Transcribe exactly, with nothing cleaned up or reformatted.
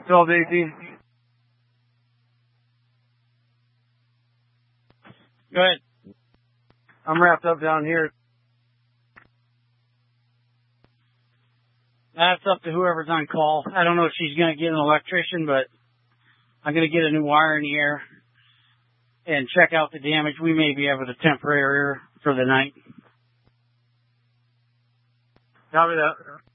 Phil, Daisy. Go ahead. I'm wrapped up down here. That's up to whoever's on call. I don't know if she's going to get an electrician, but I'm going to get a new wire in the air and check out the damage. We may be able to temporary for the night. Copy that.